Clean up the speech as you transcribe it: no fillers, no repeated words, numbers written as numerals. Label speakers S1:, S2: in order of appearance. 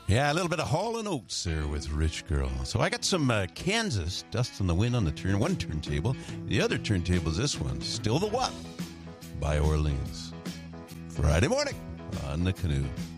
S1: Yeah, a little bit of Hall & Oates there with Rich Girl. So I got some Kansas, Dust in the Wind on the one turntable. The other turntable is this one, Still the What by Orleans. Friday morning on the Canoe.